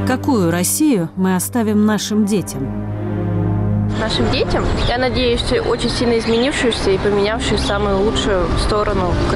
Какую Россию мы оставим нашим детям? Нашим детям, я надеюсь, очень сильно изменившуюся и поменявшую в самую лучшую сторону,